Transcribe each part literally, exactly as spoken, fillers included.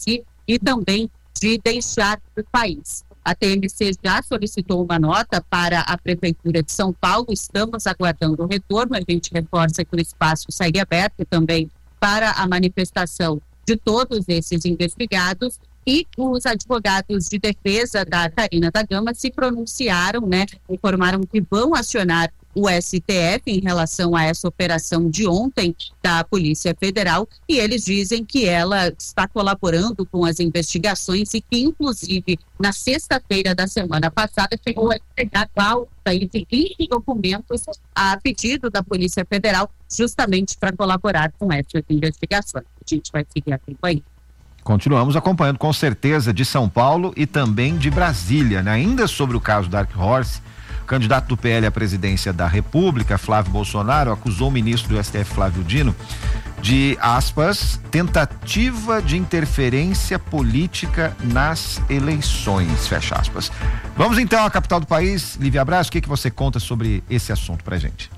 si e também de deixar o país. A T M C já solicitou uma nota para a Prefeitura de São Paulo, estamos aguardando o retorno, a gente reforça que o espaço segue aberto também para a manifestação de todos esses investigados, e os advogados de defesa da Karina da Gama se pronunciaram, né, informaram que vão acionar o S T F em relação a essa operação de ontem da Polícia Federal, e eles dizem que ela está colaborando com as investigações e que, inclusive, na sexta-feira da semana passada, chegou a entregar pauta de vinte documentos a pedido da Polícia Federal, justamente para colaborar com essas investigações. A gente vai seguir aqui com aí. Continuamos acompanhando, com certeza, de São Paulo e também de Brasília, né? Ainda sobre o caso Dark Horse, o candidato do P L à presidência da República, Flávio Bolsonaro, acusou o ministro do S T F, Flávio Dino, de, aspas, tentativa de interferência política nas eleições, fecha aspas. Vamos então à capital do país. Lívia Braz, o que, que você conta sobre esse assunto pra gente?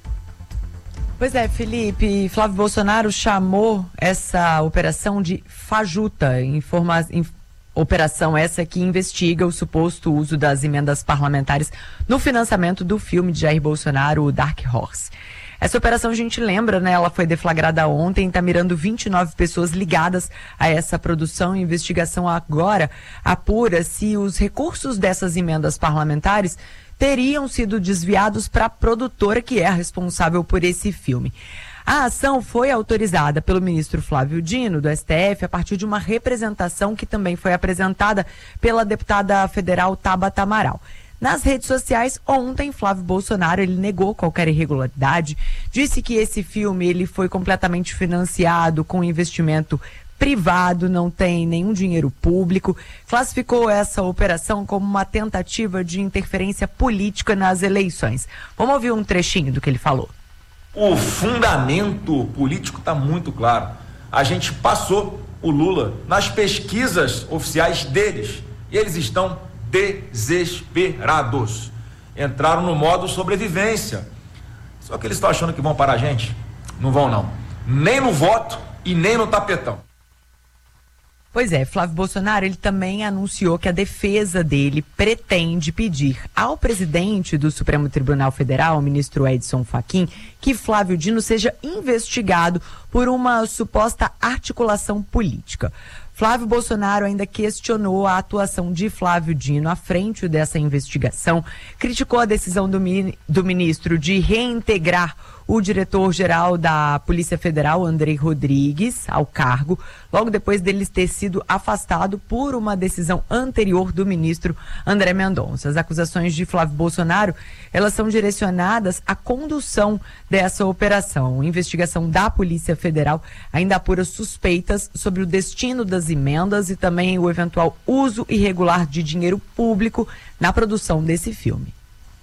Pois é, Felipe, Flávio Bolsonaro chamou essa operação de fajuta, informa, in, operação essa que investiga o suposto uso das emendas parlamentares no financiamento do filme de Jair Bolsonaro, o Dark Horse. Essa operação, a gente lembra, né? Ela foi deflagrada ontem, está mirando vinte e nove pessoas ligadas a essa produção. A investigação agora apura se os recursos dessas emendas parlamentares teriam sido desviados para a produtora que é a responsável por esse filme. A ação foi autorizada pelo ministro Flávio Dino, do S T F, a partir de uma representação que também foi apresentada pela deputada federal Tabata Amaral. Nas redes sociais, ontem, Flávio Bolsonaro, ele negou qualquer irregularidade, disse que esse filme ele foi completamente financiado com investimento privado, não tem nenhum dinheiro público, classificou essa operação como uma tentativa de interferência política nas eleições. Vamos ouvir um trechinho do que ele falou. O fundamento político está muito claro. A gente passou o Lula nas pesquisas oficiais deles e eles estão desesperados. Entraram no modo sobrevivência. Só que eles estão achando que vão parar a gente? Não vão, não. Nem no voto e nem no tapetão. Pois é, Flávio Bolsonaro, ele também anunciou que a defesa dele pretende pedir ao presidente do Supremo Tribunal Federal, o ministro Edson Fachin, que Flávio Dino seja investigado por uma suposta articulação política. Flávio Bolsonaro ainda questionou a atuação de Flávio Dino à frente dessa investigação, criticou a decisão do, do ministro de reintegrar o diretor-geral da Polícia Federal, Andrei Rodrigues, ao cargo, logo depois dele ter sido afastado por uma decisão anterior do ministro André Mendonça. As acusações de Flávio Bolsonaro, elas são direcionadas à condução dessa operação. A investigação da Polícia Federal ainda apura suspeitas sobre o destino das emendas e também o eventual uso irregular de dinheiro público na produção desse filme.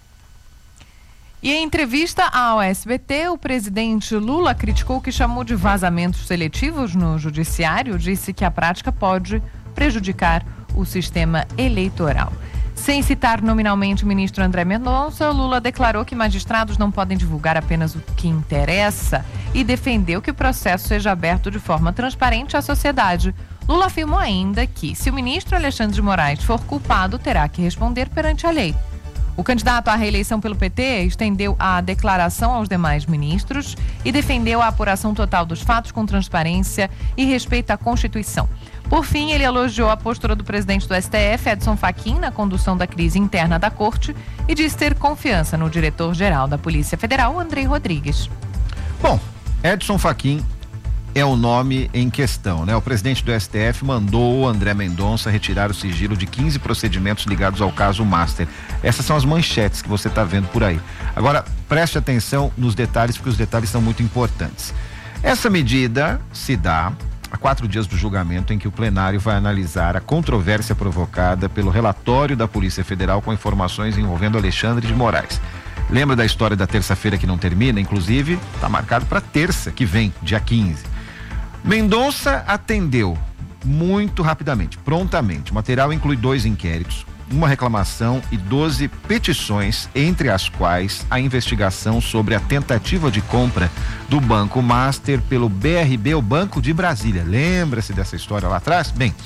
E em entrevista ao S B T, o presidente Lula criticou o que chamou de vazamentos seletivos no judiciário, disse que a prática pode prejudicar o sistema eleitoral. Sem citar nominalmente o ministro André Mendonça, Lula declarou que magistrados não podem divulgar apenas o que interessa e defendeu que o processo seja aberto de forma transparente à sociedade. Lula afirmou ainda que, se o ministro Alexandre de Moraes for culpado, terá que responder perante a lei. O candidato à reeleição pelo P T estendeu a declaração aos demais ministros e defendeu a apuração total dos fatos com transparência e respeito à Constituição. Por fim, ele elogiou a postura do presidente do S T F, Edson Fachin, na condução da crise interna da Corte e disse ter confiança no diretor-geral da Polícia Federal, Andrei Rodrigues. Bom, Edson Fachin é o nome em questão, né? O presidente do S T F mandou o André Mendonça retirar o sigilo de quinze procedimentos ligados ao caso Master. Essas são as manchetes que você está vendo por aí. Agora, preste atenção nos detalhes, porque os detalhes são muito importantes. Essa medida se dá a quatro dias do julgamento em que o plenário vai analisar a controvérsia provocada pelo relatório da Polícia Federal com informações envolvendo Alexandre de Moraes. Lembra da história da terça-feira que não termina? Inclusive, está marcado para terça que vem, dia quinze. Mendonça atendeu muito rapidamente, prontamente. O material inclui dois inquéritos, uma reclamação e doze petições, entre as quais a investigação sobre a tentativa de compra do Banco Master pelo B R B, o Banco de Brasília. Lembra-se dessa história lá atrás? Bem,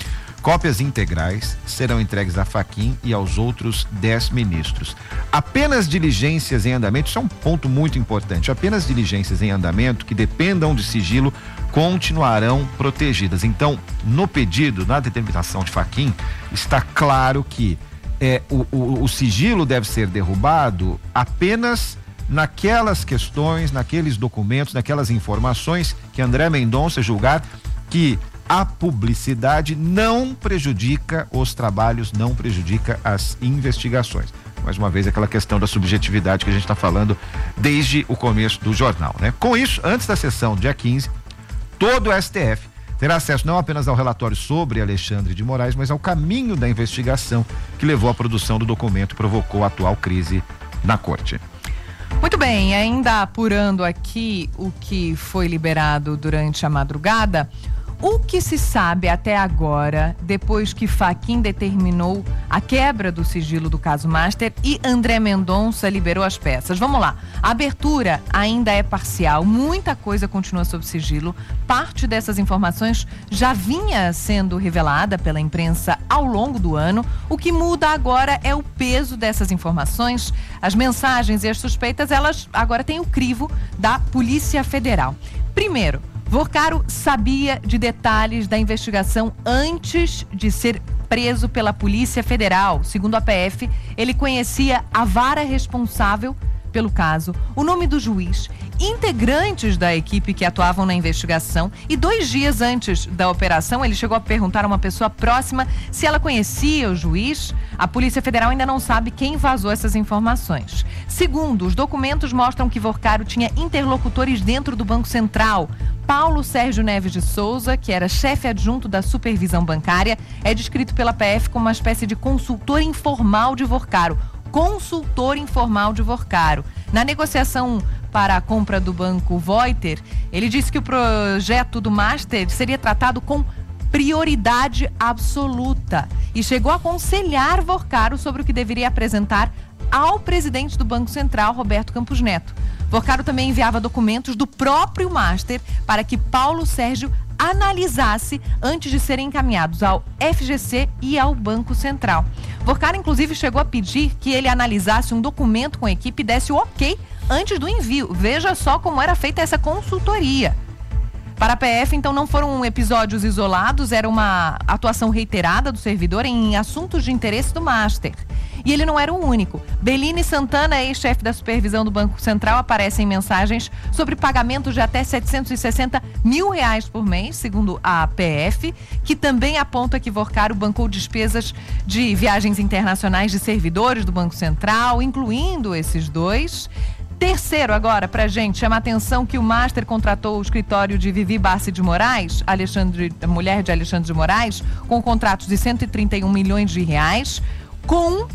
Cópias integrais serão entregues à Fachin e aos outros dez ministros. Apenas diligências em andamento, isso é um ponto muito importante, apenas diligências em andamento que dependam de sigilo continuarão protegidas. Então, no pedido, na determinação de Fachin, está claro que é, o, o, o sigilo deve ser derrubado apenas naquelas questões, naqueles documentos, naquelas informações que André Mendonça julgar que a publicidade não prejudica os trabalhos, não prejudica as investigações. Mais uma vez, aquela questão da subjetividade que a gente está falando desde o começo do jornal, né? Com isso, antes da sessão, dia quinze, todo o S T F terá acesso não apenas ao relatório sobre Alexandre de Moraes, mas ao caminho da investigação que levou à produção do documento e provocou a atual crise na corte. Muito bem, ainda apurando aqui o que foi liberado durante a madrugada, o que se sabe até agora, depois que Fachin determinou a quebra do sigilo do caso Master e André Mendonça liberou as peças? Vamos lá. A abertura ainda é parcial, muita coisa continua sob sigilo. Parte dessas informações já vinha sendo revelada pela imprensa ao longo do ano. O que muda agora é o peso dessas informações. As mensagens e as suspeitas, elas agora têm o crivo da Polícia Federal. Primeiro, Vorcaro sabia de detalhes da investigação antes de ser preso pela Polícia Federal. Segundo a P F, ele conhecia a vara responsável pelo caso, o nome do juiz, integrantes da equipe que atuavam na investigação, e dois dias antes da operação ele chegou a perguntar a uma pessoa próxima se ela conhecia o juiz. A Polícia Federal ainda não sabe quem vazou essas informações. Segundo, os documentos mostram que Vorcaro tinha interlocutores dentro do Banco Central. Paulo Sérgio Neves de Souza, que era chefe adjunto da supervisão bancária, é descrito pela P F como uma espécie de consultor informal de Vorcaro. Consultor informal de Vorcaro. Na negociação para a compra do Banco Voiter, ele disse que o projeto do Master seria tratado com prioridade absoluta e chegou a aconselhar Vorcaro sobre o que deveria apresentar ao presidente do Banco Central, Roberto Campos Neto. Vorcaro também enviava documentos do próprio Master para que Paulo Sérgio analisasse antes de serem encaminhados ao F G C e ao Banco Central. Vorcaro, inclusive, chegou a pedir que ele analisasse um documento com a equipe e desse o ok antes do envio. Veja só como era feita essa consultoria. Para a P F, então, não foram episódios isolados, era uma atuação reiterada do servidor em assuntos de interesse do Master. E ele não era o único. Bellini Santana, ex-chefe da supervisão do Banco Central, aparece em mensagens sobre pagamentos de até setecentos e sessenta mil reais por mês, segundo a P F, que também aponta que Vorcaro bancou despesas de viagens internacionais de servidores do Banco Central, incluindo esses dois. Terceiro, agora, pra gente, chama a atenção que o Master contratou o escritório de Vivi Barsi de Moraes, Alexandre, mulher de Alexandre de Moraes, com contratos de cento e trinta e um milhões de reais, com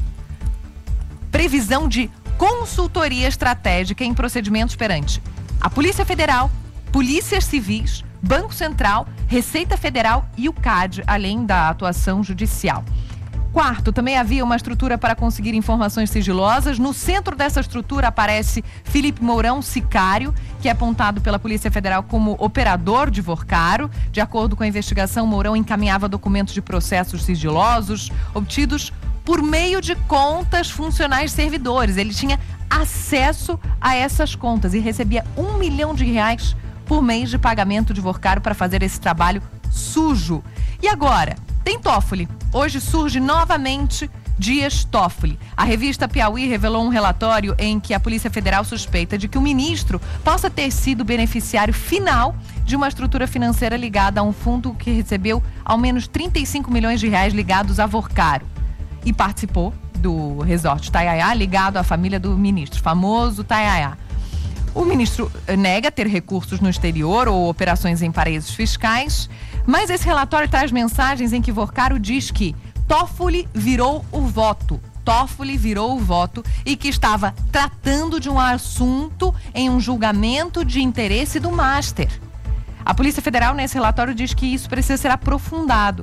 previsão de consultoria estratégica em procedimentos perante a Polícia Federal, Polícias Civis, Banco Central, Receita Federal e o C A D, além da atuação judicial. Quarto, também havia uma estrutura para conseguir informações sigilosas. No centro dessa estrutura aparece Felipe Mourão, sicário, que é apontado pela Polícia Federal como operador de Vorcaro. De acordo com a investigação, Mourão encaminhava documentos de processos sigilosos obtidos por meio de contas funcionais servidores. Ele tinha acesso a essas contas e recebia um milhão de reais por mês de pagamento de Vorcaro para fazer esse trabalho sujo. E agora, tem Toffoli. Hoje surge novamente Dias Toffoli. A revista Piauí revelou um relatório em que a Polícia Federal suspeita de que o ministro possa ter sido beneficiário final de uma estrutura financeira ligada a um fundo que recebeu ao menos trinta e cinco milhões de reais ligados a Vorcaro. E participou do resort Taiaiá, ligado à família do ministro, famoso Taiaiá. O ministro nega ter recursos no exterior ou operações em paraísos fiscais, mas esse relatório traz mensagens em que Vorcaro diz que Toffoli virou o voto. Toffoli virou o voto e que estava tratando de um assunto em um julgamento de interesse do Master. A Polícia Federal, nesse relatório, diz que isso precisa ser aprofundado. Então,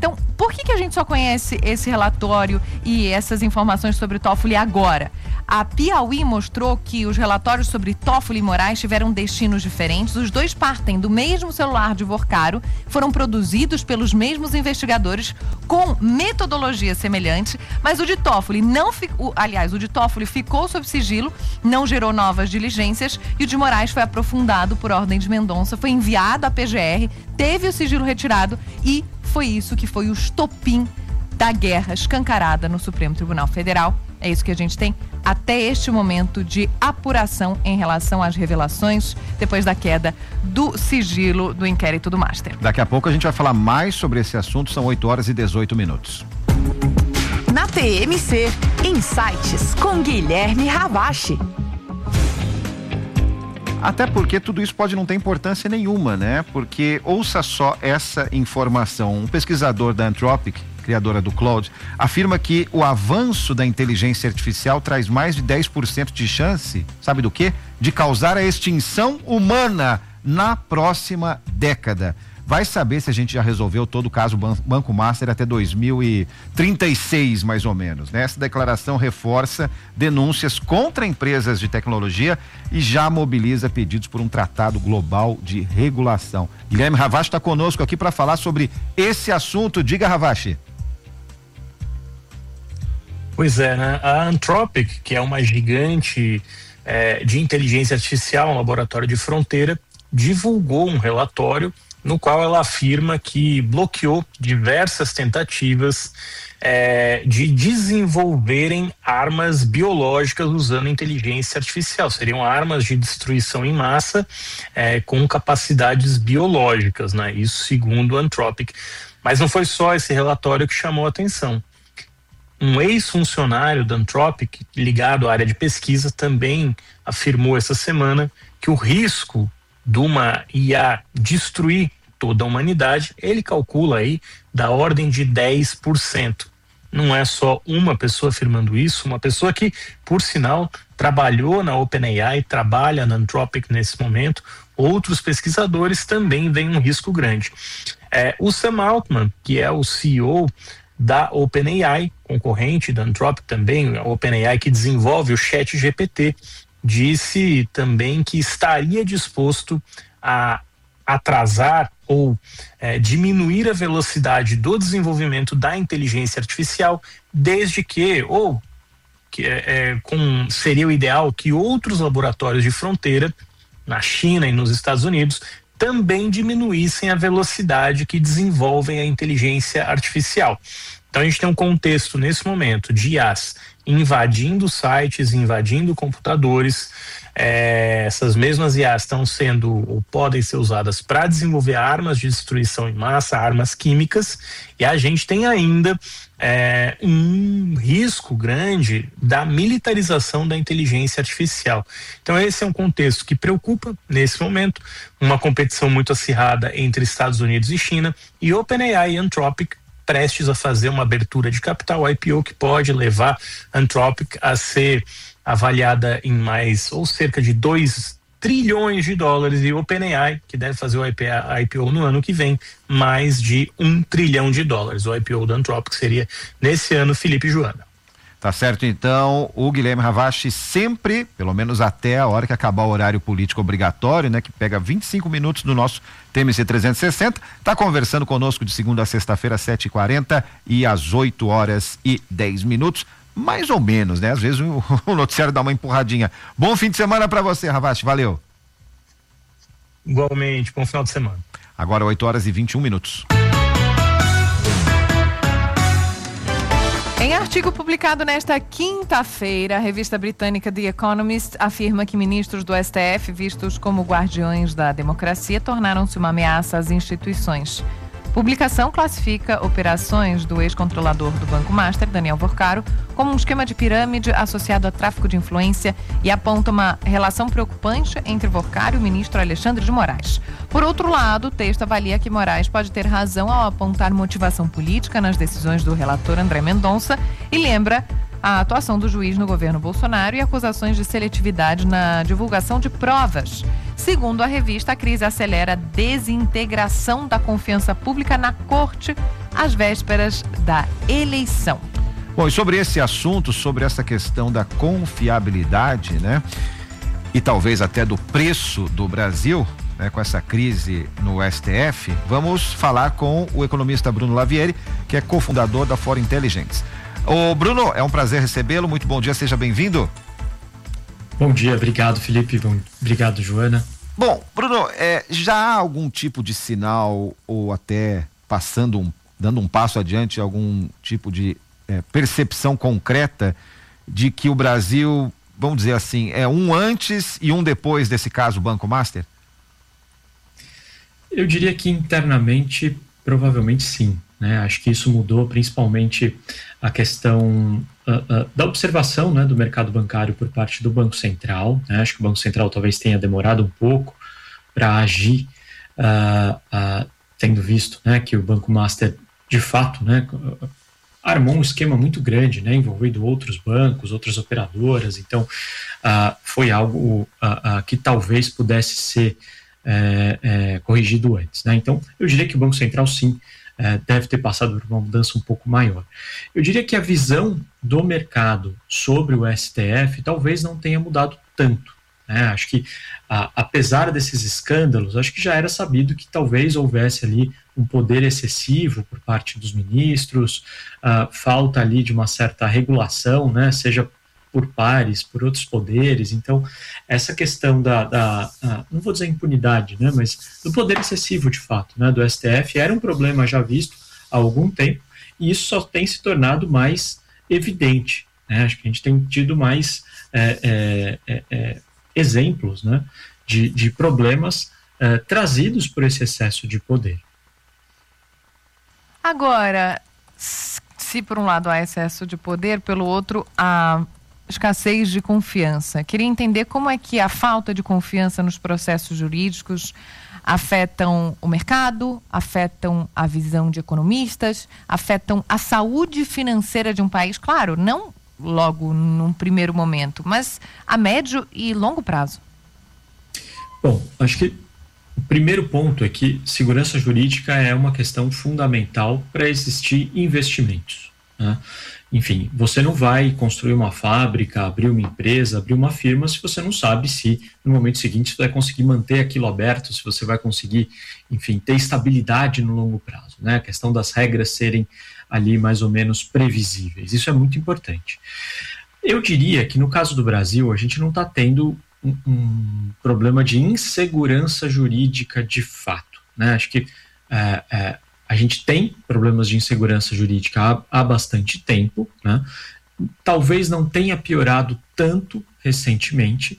Então, por que que a gente só conhece esse relatório e essas informações sobre Toffoli agora? A Piauí mostrou que os relatórios sobre Toffoli e Moraes tiveram destinos diferentes. Os dois partem do mesmo celular de Vorcaro, foram produzidos pelos mesmos investigadores com metodologia semelhante, mas o de Toffoli não ficou, aliás, o de Toffoli ficou sob sigilo, não gerou novas diligências, e o de Moraes foi aprofundado por ordem de Mendonça, foi enviado à P G R, teve o sigilo retirado e foi isso que foi o estopim da guerra escancarada no Supremo Tribunal Federal. É isso que a gente tem até este momento de apuração em relação às revelações depois da queda do sigilo do inquérito do Master. Daqui a pouco a gente vai falar mais sobre esse assunto, são oito horas e dezoito minutos. Na T M C, Insights com Guilherme Ravache. Até porque tudo isso pode não ter importância nenhuma, né? Porque ouça só essa informação. Um pesquisador da Anthropic, criadora do Claude, afirma que o avanço da inteligência artificial traz mais de dez por cento de chance, sabe do quê? De causar a extinção humana na próxima década. Vai saber se a gente já resolveu todo o caso Banco Master até dois mil e trinta e seis, mais ou menos, né? Essa declaração reforça denúncias contra empresas de tecnologia e já mobiliza pedidos por um tratado global de regulação. Guilherme Ravache está conosco aqui para falar sobre esse assunto. Diga, Ravache. Pois é, né? A Anthropic, que é uma gigante é, de inteligência artificial, um laboratório de fronteira, divulgou um relatório no qual ela afirma que bloqueou diversas tentativas é, de desenvolverem armas biológicas usando inteligência artificial. Seriam armas de destruição em massa é, com capacidades biológicas, né? Isso segundo a Anthropic. Mas não foi só esse relatório que chamou a atenção. Um ex-funcionário da Anthropic, ligado à área de pesquisa, também afirmou essa semana que o risco de uma I A destruir toda a humanidade, ele calcula aí da ordem de dez por cento. Não é só uma pessoa afirmando isso, uma pessoa que, por sinal, trabalhou na OpenAI, trabalha na Anthropic nesse momento. Outros pesquisadores também veem um risco grande. É, o Sam Altman, que é o C E O da OpenAI, concorrente da Anthropic também, a OpenAI que desenvolve o ChatGPT, disse também que estaria disposto a atrasar ou é, diminuir a velocidade do desenvolvimento da inteligência artificial, desde que, ou que é, é, com, seria o ideal que outros laboratórios de fronteira, na China e nos Estados Unidos, também diminuíssem a velocidade que desenvolvem a inteligência artificial. Então a gente tem um contexto nesse momento de I As invadindo sites, invadindo computadores. É, essas mesmas I As estão sendo ou podem ser usadas para desenvolver armas de destruição em massa, armas químicas, e a gente tem ainda é, um risco grande da militarização da inteligência artificial. Então esse é um contexto que preocupa nesse momento, uma competição muito acirrada entre Estados Unidos e China, e OpenAI e Anthropic prestes a fazer uma abertura de capital I P O que pode levar Anthropic a ser avaliada em mais ou cerca de dois trilhões de dólares, e OpenAI, que deve fazer o I P O no ano que vem, mais de um trilhão de dólares. O I P O da Anthropic seria nesse ano, Felipe e Joana. Tá certo, então, o Guilherme Ravache sempre, pelo menos até a hora que acabar o horário político obrigatório, né, que pega vinte e cinco minutos do nosso T M C trezentos e sessenta, tá conversando conosco de segunda a sexta-feira, às sete e quarenta e às oito horas e dez minutos, mais ou menos, né? Às vezes o, o noticiário dá uma empurradinha. Bom fim de semana para você, Ravache, valeu. Igualmente, bom final de semana. Agora oito horas e vinte e um minutos. Em artigo publicado nesta quinta-feira, a revista britânica The Economist afirma que ministros do S T F, vistos como guardiões da democracia, tornaram-se uma ameaça às instituições. Publicação classifica operações do ex-controlador do Banco Master, Daniel Vorcaro, como um esquema de pirâmide associado a tráfico de influência e aponta uma relação preocupante entre Vorcaro e o ministro Alexandre de Moraes. Por outro lado, o texto avalia que Moraes pode ter razão ao apontar motivação política nas decisões do relator André Mendonça e lembra a atuação do juiz no governo Bolsonaro e acusações de seletividade na divulgação de provas. Segundo a revista, a crise acelera a desintegração da confiança pública na corte às vésperas da eleição. Bom, e sobre esse assunto, sobre essa questão da confiabilidade, né? E talvez até do preço do Brasil, né, com essa crise no S T F, vamos falar com o economista Bruno Lavieri, que é cofundador da Fora Intelligence. Ô Bruno, é um prazer recebê-lo, muito bom dia, seja bem-vindo. Bom dia, obrigado Felipe, bom, obrigado Joana. Bom, Bruno, é, já há algum tipo de sinal ou até passando, um, dando um passo adiante, algum tipo de é, percepção concreta de que o Brasil, vamos dizer assim, é um antes e um depois desse caso Banco Master? Eu diria que internamente, provavelmente sim, né? Acho que isso mudou principalmente a questão uh, uh, da observação, né, do mercado bancário por parte do Banco Central, né? Acho que o Banco Central talvez tenha demorado um pouco para agir, uh, uh, tendo visto, né, que o Banco Master, de fato, né, armou um esquema muito grande, né, envolvendo outros bancos, outras operadoras, então uh, foi algo uh, uh, que talvez pudesse ser É, é, corrigido antes, né? Então, eu diria que o Banco Central, sim, é, deve ter passado por uma mudança um pouco maior. Eu diria que a visão do mercado sobre o S T F talvez não tenha mudado tanto, né? Acho que, a, apesar desses escândalos, acho que já era sabido que talvez houvesse ali um poder excessivo por parte dos ministros, a falta ali de uma certa regulação, né? Seja por pares, por outros poderes. Então, essa questão da, da a, não vou dizer impunidade, né, mas do poder excessivo, de fato, né, do S T F, era um problema já visto há algum tempo, e isso só tem se tornado mais evidente, né? Acho que a gente tem tido mais é, é, é, é, exemplos, né, de, de problemas é, trazidos por esse excesso de poder. Agora, se por um lado há excesso de poder, pelo outro há escassez de confiança. Queria entender como é que a falta de confiança nos processos jurídicos afetam o mercado, afetam a visão de economistas, afetam a saúde financeira de um país, claro, não logo num primeiro momento, mas a médio e longo prazo. Bom, acho que o primeiro ponto é que segurança jurídica é uma questão fundamental para existir investimentos, né? Enfim, você não vai construir uma fábrica, abrir uma empresa, abrir uma firma se você não sabe se no momento seguinte você vai conseguir manter aquilo aberto, se você vai conseguir, enfim, ter estabilidade no longo prazo, né? A questão das regras serem ali mais ou menos previsíveis, isso é muito importante. Eu diria que no caso do Brasil a gente não está tendo um, um problema de insegurança jurídica de fato, né? Acho que é, é, a gente tem problemas de insegurança jurídica há, há bastante tempo, né? Talvez não tenha piorado tanto recentemente,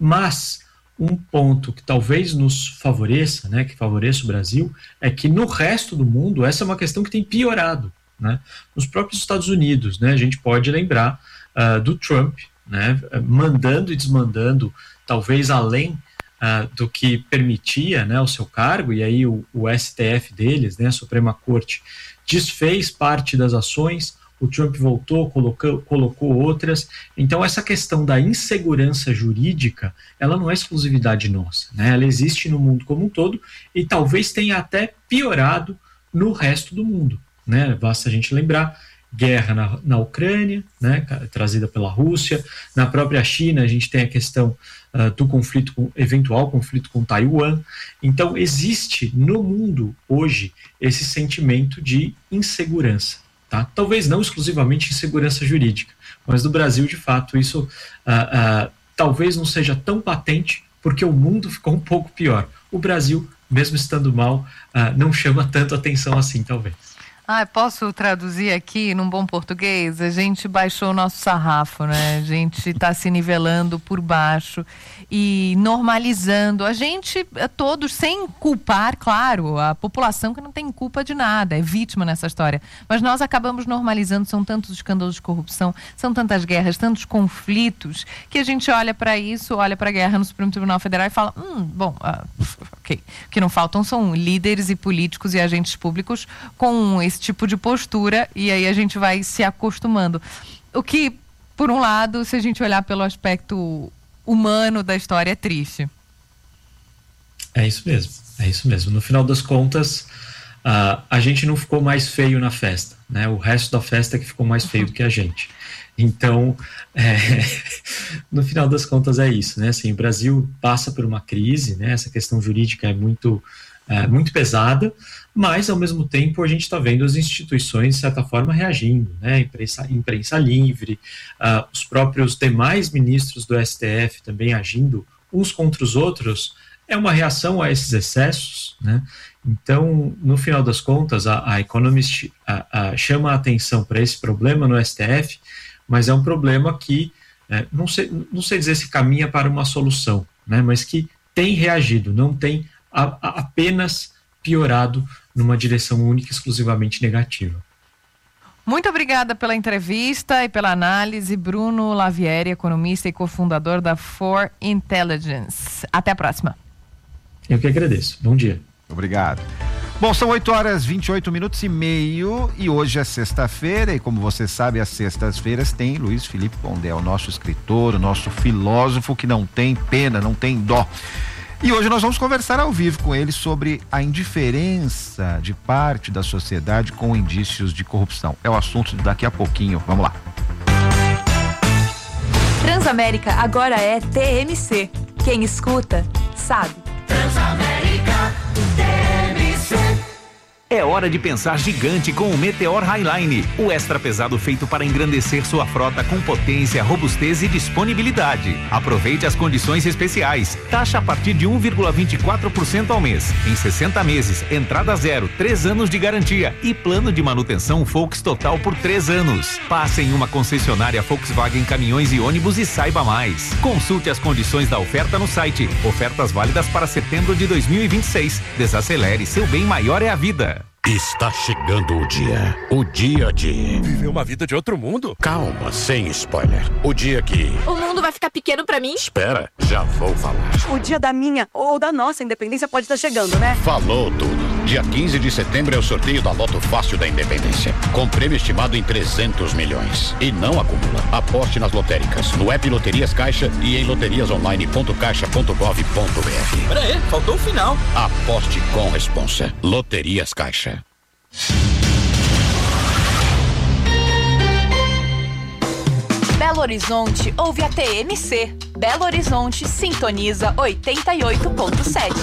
mas um ponto que talvez nos favoreça, né, que favoreça o Brasil, é que no resto do mundo essa é uma questão que tem piorado, né? Nos próprios Estados Unidos, né, a gente pode lembrar uh, do Trump, né, mandando e desmandando, talvez além Uh, do que permitia, né, o seu cargo, e aí o, o S T F deles, né, a Suprema Corte, desfez parte das ações, o Trump voltou, colocou, colocou outras. Então essa questão da insegurança jurídica, ela não é exclusividade nossa, né, ela existe no mundo como um todo e talvez tenha até piorado no resto do mundo, né? Basta a gente lembrar guerra na, na Ucrânia, né, trazida pela Rússia. Na própria China a gente tem a questão uh, do conflito, com, eventual conflito com Taiwan. Então existe no mundo hoje esse sentimento de insegurança, tá? Talvez não exclusivamente insegurança jurídica, mas no Brasil de fato isso uh, uh, talvez não seja tão patente porque o mundo ficou um pouco pior. O Brasil, mesmo estando mal, uh, não chama tanto atenção assim, talvez. Ah, posso traduzir aqui num bom português? A gente baixou o nosso sarrafo, né? A gente está se nivelando por baixo e normalizando. A gente, todos, sem culpar, claro, a população que não tem culpa de nada, é vítima nessa história. Mas nós acabamos normalizando, são tantos escândalos de corrupção, são tantas guerras, tantos conflitos, que a gente olha para isso, olha para a guerra no Supremo Tribunal Federal e fala, hum, bom, ah, ok. O que não faltam são líderes e políticos e agentes públicos com esse tipo de postura, e aí a gente vai se acostumando. O que, por um lado, se a gente olhar pelo aspecto humano da história, é triste. É isso mesmo, é isso mesmo. No final das contas, uh, a gente não ficou mais feio na festa, né? O resto da festa é que ficou mais feio do que a gente. Então, é, no final das contas é isso, né? Assim, o Brasil passa por uma crise, né? Essa questão jurídica é muito, é, muito pesada, mas ao mesmo tempo a gente está vendo as instituições de certa forma reagindo, né? Imprensa, imprensa livre, uh, os próprios demais ministros do S T F também agindo uns contra os outros. É uma reação a esses excessos, né? Então, no final das contas, a, a Economist a, a, chama a atenção para esse problema no S T F, mas é um problema que, é, não, sei, não sei dizer se caminha para uma solução, né, mas que tem reagido, não tem a, a, apenas piorado numa direção única e exclusivamente negativa. Muito obrigada pela entrevista e pela análise, Bruno Lavieri, economista e cofundador da For Intelligence. Até a próxima. Eu que agradeço. Bom dia. Obrigado. Bom, são oito horas, vinte e oito minutos e meio e hoje é sexta-feira e como você sabe, às sextas-feiras tem Luiz Felipe Pondé, o nosso escritor, o nosso filósofo que não tem pena, não tem dó. E hoje nós vamos conversar ao vivo com ele sobre a indiferença de parte da sociedade com indícios de corrupção. É o assunto de daqui a pouquinho. Vamos lá. Transamérica agora é T M C. Quem escuta, sabe. Transamérica T M C. É hora de pensar gigante com o Meteor Highline, o extra pesado feito para engrandecer sua frota com potência, robustez e disponibilidade. Aproveite as condições especiais. Taxa a partir de um vírgula vinte e quatro por cento ao mês. Em sessenta meses, entrada zero, três anos de garantia e plano de manutenção Volks total por três anos. Passe em uma concessionária Volkswagen Caminhões e Ônibus e saiba mais. Consulte as condições da oferta no site. Ofertas válidas para setembro de dois mil e vinte e seis. Desacelere, seu bem maior é a vida. Está chegando o dia. O dia de... viver uma vida de outro mundo? Calma, sem spoiler. O dia que... o mundo vai ficar pequeno pra mim? Espera, já vou falar. O dia da minha ou da nossa independência pode estar chegando, né? Falou tudo. Dia quinze de setembro é o sorteio da Loto Fácil da Independência. Com prêmio estimado em trezentos milhões. E não acumula. Aposte nas lotéricas, no app Loterias Caixa e em loterias online ponto caixa ponto gov ponto br. Pera aí, faltou o final. Aposte com responsa. Loterias Caixa. Belo Horizonte ouve a T M C. Belo Horizonte sintoniza oitenta e oito ponto sete.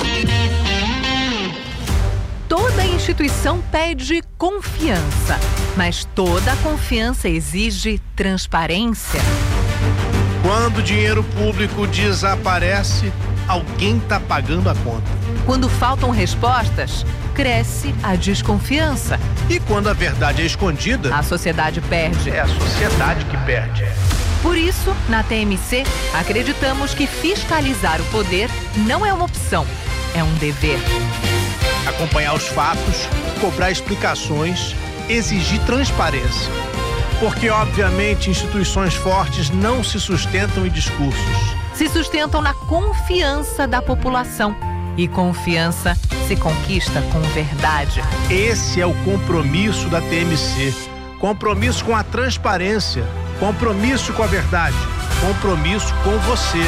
Toda instituição pede confiança, mas toda confiança exige transparência. Quando o dinheiro público desaparece, alguém está pagando a conta. Quando faltam respostas, cresce a desconfiança. E quando a verdade é escondida, a sociedade perde. É a sociedade que perde. Por isso, na T M C, acreditamos que fiscalizar o poder não é uma opção, é um dever. Acompanhar os fatos, cobrar explicações, exigir transparência. Porque, obviamente, instituições fortes não se sustentam em discursos. Se sustentam na confiança da população. E confiança se conquista com verdade. Esse é o compromisso da T M C. Compromisso com a transparência. Compromisso com a verdade. Compromisso com você.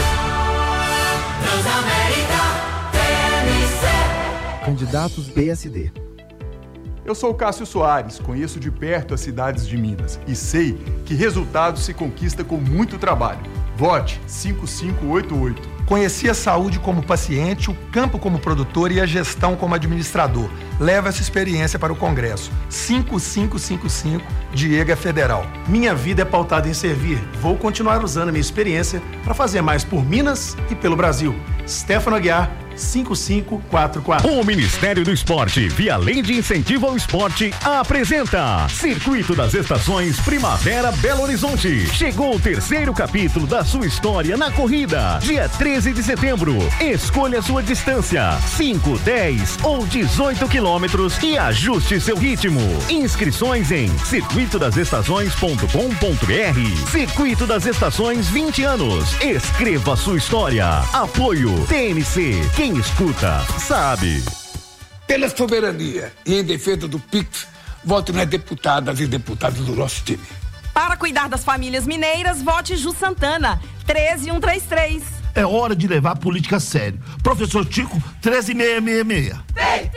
Transamérica T M C. Candidatos B S D. Eu sou Cássio Soares, conheço de perto as cidades de Minas e sei que resultado se conquista com muito trabalho. Vote cinco cinco oito oito. Conheci a saúde como paciente, o campo como produtor e a gestão como administrador. Leva essa experiência para o Congresso. cinco cinco cinco cinco, Diego Federal. Minha vida é pautada em servir. Vou continuar usando a minha experiência para fazer mais por Minas e pelo Brasil. Stefano Aguiar, cinco cinco quatro quatro. O Ministério do Esporte, via Lei de Incentivo ao Esporte, apresenta Circuito das Estações Primavera Belo Horizonte. Chegou o terceiro capítulo da sua história na corrida. Dia treze de setembro. Escolha sua distância: cinco, dez ou dezoito quilômetros e ajuste seu ritmo. Inscrições em circuito das estações ponto com ponto br. Circuito das Estações, vinte anos. Escreva sua história. Apoio T M C. Quem escuta, sabe. Pela soberania e em defesa do P I C, vote nas deputadas e deputados do nosso time. Para cuidar das famílias mineiras, vote Ju Santana, treze mil cento e trinta e três. É hora de levar a política a sério. Professor Tico, treze mil seiscentos e sessenta e seis. P T!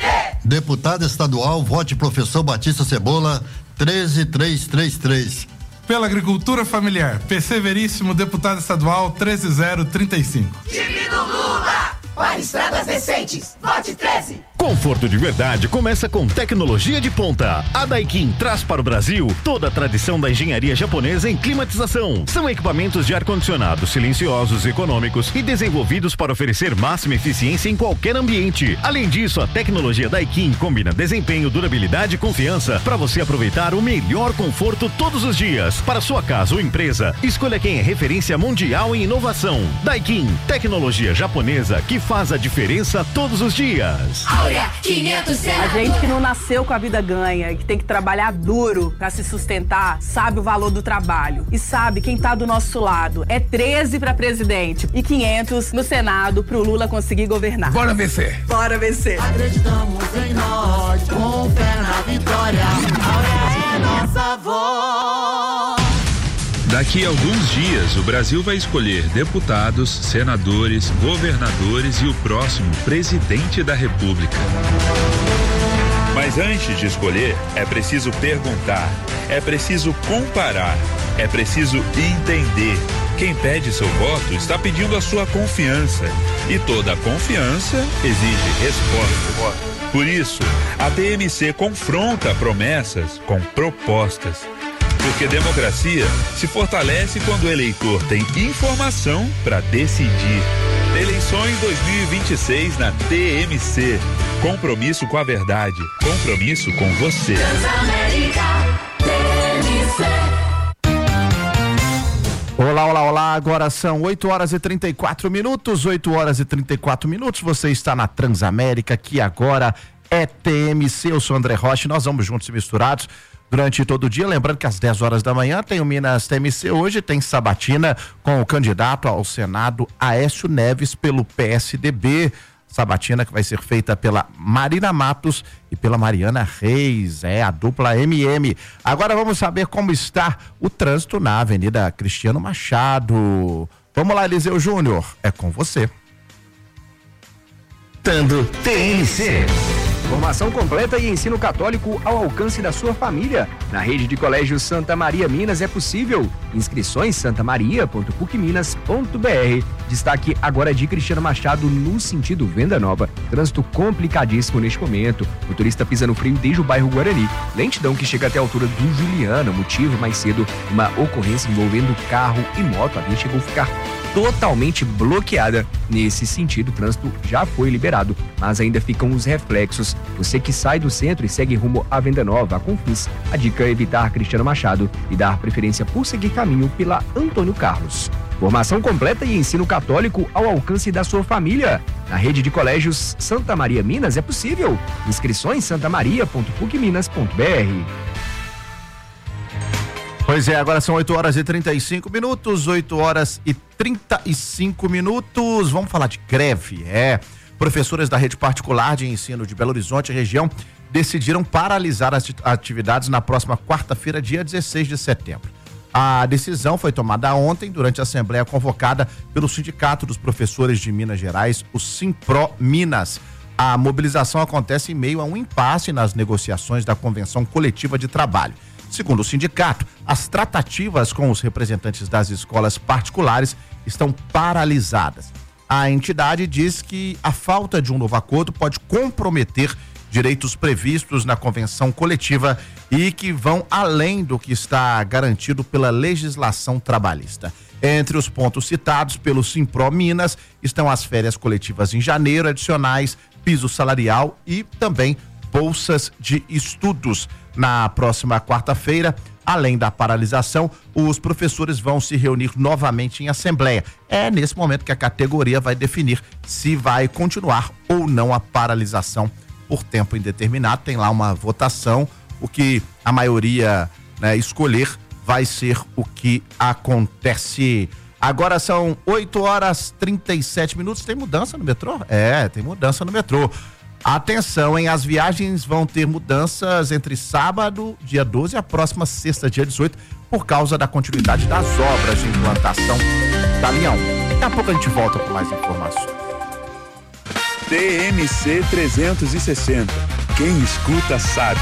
Deputado estadual, vote professor Batista Cebola, treze mil trezentos e trinta e três. Pela agricultura familiar, P C Veríssimo, deputado estadual, treze mil e trinta e cinco. Time do Lula! Para estradas decentes, vote treze. Conforto de verdade começa com tecnologia de ponta. A Daikin traz para o Brasil toda a tradição da engenharia japonesa em climatização. São equipamentos de ar-condicionado silenciosos, econômicos e desenvolvidos para oferecer máxima eficiência em qualquer ambiente. Além disso, a tecnologia Daikin combina desempenho, durabilidade e confiança para você aproveitar o melhor conforto todos os dias. Para sua casa ou empresa, escolha quem é referência mundial em inovação. Daikin, tecnologia japonesa que faz a diferença todos os dias. quinhentos A gente que não nasceu com a vida ganha, que tem que trabalhar duro pra se sustentar, sabe o valor do trabalho e sabe quem tá do nosso lado. É treze pra presidente e quinhentos no Senado pro Lula conseguir governar. Bora vencer. Bora vencer. Acreditamos em nós, com fé na vitória. Áurea é nossa voz. Daqui a alguns dias, o Brasil vai escolher deputados, senadores, governadores e o próximo presidente da República. Mas antes de escolher, é preciso perguntar, é preciso comparar, é preciso entender. Quem pede seu voto está pedindo a sua confiança. E toda confiança exige resposta. Por isso, a T M C confronta promessas com propostas. Porque democracia se fortalece quando o eleitor tem informação para decidir. Eleições dois mil e vinte e seis na T M C. Compromisso com a verdade. Compromisso com você. Transamérica, T M C. Olá, olá, olá, agora são oito horas e trinta e quatro minutos, oito horas e trinta e quatro minutos, você está na Transamérica, que agora é T M C, eu sou André Rocha, nós vamos juntos e misturados durante todo o dia, lembrando que às dez horas da manhã tem o Minas T M C, hoje tem sabatina com o candidato ao Senado Aécio Neves pelo P S D B, sabatina que vai ser feita pela Marina Matos e pela Mariana Reis, é a dupla M M. Agora vamos saber como está o trânsito na Avenida Cristiano Machado. Vamos lá, Eliseu Júnior, é com você. Tando T M C. Formação completa e ensino católico ao alcance da sua família. Na rede de colégios Santa Maria Minas é possível. Inscrições santamaria ponto puc minas ponto br. Destaque agora de Cristiano Machado no sentido Venda Nova. Trânsito complicadíssimo neste momento. Motorista pisa no freio desde o bairro Guarani. Lentidão que chega até a altura do Juliana. Motivo mais cedo, uma ocorrência envolvendo carro e moto. A via chegou a ficar totalmente bloqueada. Nesse sentido, o trânsito já foi liberado, mas ainda ficam os reflexos. Você que sai do centro e segue rumo à Venda Nova, a Confins, a dica é evitar Cristiano Machado e dar preferência por seguir caminho pela Antônio Carlos. Formação completa e ensino católico ao alcance da sua família. Na rede de colégios Santa Maria Minas é possível. Inscrições santamaria ponto puc minas ponto br. Pois é, agora são oito horas e trinta e cinco minutos, oito horas e trinta e cinco minutos. Vamos falar de greve, é. Professoras da rede particular de ensino de Belo Horizonte e região decidiram paralisar as atividades na próxima quarta-feira, dia dezesseis de setembro. A decisão foi tomada ontem durante a assembleia convocada pelo Sindicato dos Professores de Minas Gerais, o Simpro Minas. A mobilização acontece em meio a um impasse nas negociações da Convenção Coletiva de Trabalho. Segundo o sindicato, as tratativas com os representantes das escolas particulares estão paralisadas. A entidade diz que a falta de um novo acordo pode comprometer direitos previstos na convenção coletiva e que vão além do que está garantido pela legislação trabalhista. Entre os pontos citados pelo Simpro Minas estão as férias coletivas em janeiro, adicionais, piso salarial e também bolsas de estudos. Na próxima quarta-feira, além da paralisação, os professores vão se reunir novamente em assembleia. É nesse momento que a categoria vai definir se vai continuar ou não a paralisação por tempo indeterminado. Tem lá uma votação, o que a maioria, né, escolher vai ser o que acontece. Agora são oito horas e trinta e sete minutos. Tem mudança no metrô? É, tem mudança no metrô. Atenção, hein? As viagens vão ter mudanças entre sábado, dia doze, e a próxima sexta, dia dezoito, por causa da continuidade das obras de implantação da linha um. Daqui a pouco a gente volta com mais informações. T M C trezentos e sessenta, Quem escuta sabe.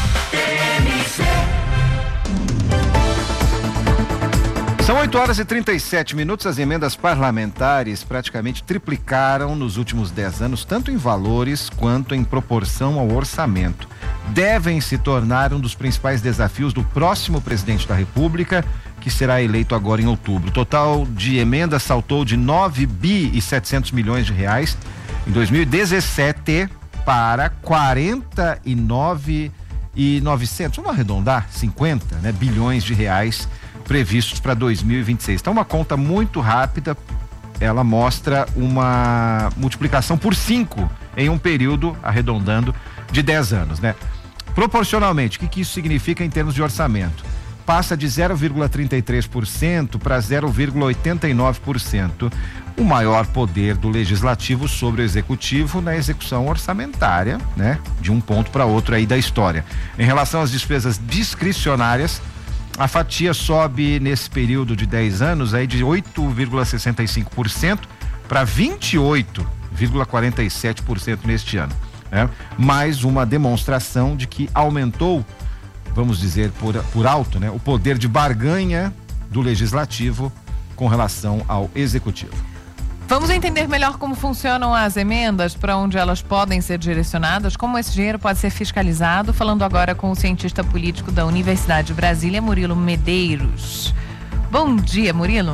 São oito horas e trinta e sete minutos. As emendas parlamentares praticamente triplicaram nos últimos dez anos, tanto em valores quanto em proporção ao orçamento. Devem se tornar um dos principais desafios do próximo presidente da República, que será eleito agora em outubro. O total de emendas saltou de nove bi e setecentos milhões de reais em dois mil e dezessete para quarenta e nove e novecentos, vamos arredondar, cinquenta, né, bilhões de reais previstos para dois mil e vinte e seis. Então, uma conta muito rápida, ela mostra uma multiplicação por cinco em um período, arredondando, de dez anos, né? Proporcionalmente, o que, que isso significa em termos de orçamento? Passa de zero vírgula trinta e três por cento para zero vírgula oitenta e nove por cento, o maior poder do legislativo sobre o executivo na execução orçamentária, né? De um ponto para outro aí da história. Em relação às despesas discricionárias, a fatia sobe nesse período de dez anos aí de oito vírgula sessenta e cinco por cento para vinte e oito vírgula quarenta e sete por cento neste ano, né? Mais uma demonstração de que aumentou, vamos dizer por, por alto, né, o poder de barganha do legislativo com relação ao executivo. Vamos entender melhor como funcionam as emendas, para onde elas podem ser direcionadas, como esse dinheiro pode ser fiscalizado, falando agora com o cientista político da Universidade de Brasília, Murilo Medeiros. Bom dia, Murilo.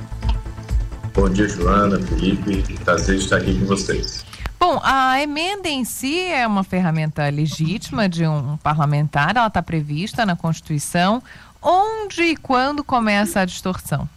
Bom dia, Joana, Felipe, prazer estar aqui com vocês. Bom, a emenda em si é uma ferramenta legítima de um parlamentar, ela está prevista na Constituição. Onde e quando começa a distorção?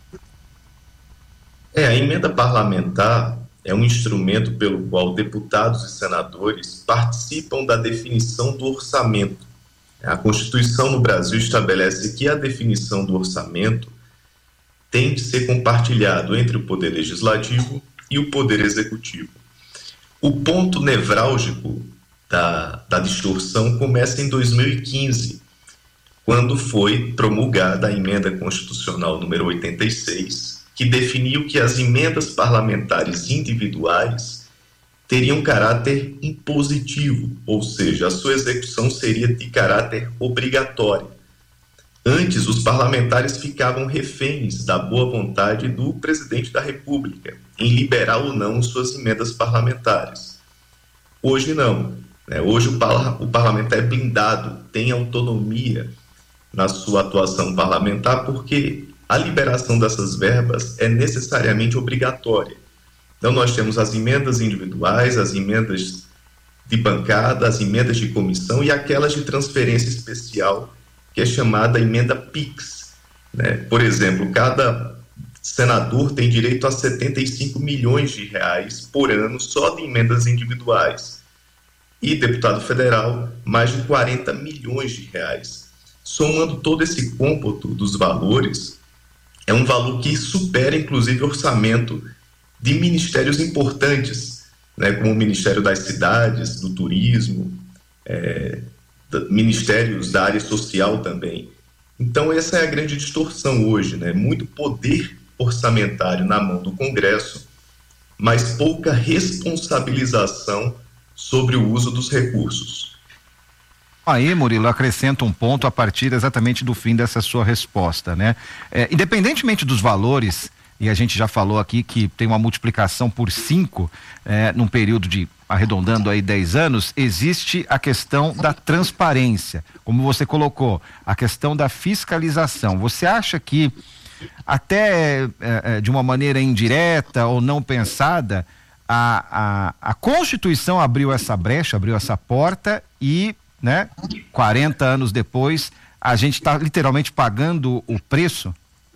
É, a emenda parlamentar é um instrumento pelo qual deputados e senadores participam da definição do orçamento. A Constituição no Brasil estabelece que a definição do orçamento tem de ser compartilhado entre o Poder Legislativo e o Poder Executivo. O ponto nevrálgico da, da distorção começa em dois mil e quinze, quando foi promulgada a emenda constitucional número oitenta e seis, que definiu que as emendas parlamentares individuais teriam caráter impositivo, ou seja, a sua execução seria de caráter obrigatório. Antes, os parlamentares ficavam reféns da boa vontade do presidente da República em liberar ou não suas emendas parlamentares. Hoje não, né? Hoje o, parla- o parlamentar é blindado, tem autonomia na sua atuação parlamentar, porque a liberação dessas verbas é necessariamente obrigatória. Então nós temos as emendas individuais, as emendas de bancada, as emendas de comissão e aquelas de transferência especial, que é chamada emenda PIX, né? Por exemplo, cada senador tem direito a setenta e cinco milhões de reais por ano só de emendas individuais. E deputado federal, mais de quarenta milhões de reais. Somando todo esse cômputo dos valores, é um valor que supera, inclusive, o orçamento de ministérios importantes, né, como o Ministério das Cidades, do Turismo, é, da, ministérios da área social também. Então, essa é a grande distorção hoje, né? Muito poder orçamentário na mão do Congresso, mas pouca responsabilização sobre o uso dos recursos. Aí, Murilo, acrescenta um ponto a partir exatamente do fim dessa sua resposta, né? É, independentemente dos valores, e a gente já falou aqui que tem uma multiplicação por cinco, é, num período de, arredondando aí dez anos, existe a questão da transparência, como você colocou, a questão da fiscalização. Você acha que até é, é, de uma maneira indireta ou não pensada, a, a, a Constituição abriu essa brecha, abriu essa porta e, né, quarenta anos depois, a gente está literalmente pagando o preço?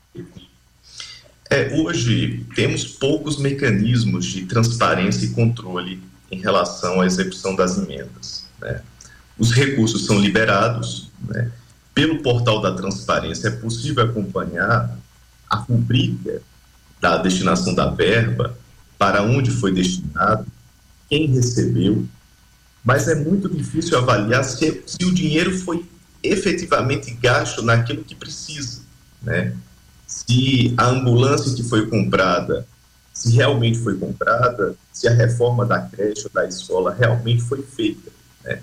É, hoje temos poucos mecanismos de transparência e controle em relação à execução das emendas, né? Os recursos são liberados, né? Pelo portal da transparência é possível acompanhar a rubrica da destinação da verba, para onde foi destinado, quem recebeu, mas é muito difícil avaliar se, se o dinheiro foi efetivamente gasto naquilo que precisa, né? Se a ambulância que foi comprada, se realmente foi comprada, se a reforma da creche ou da escola realmente foi feita, né?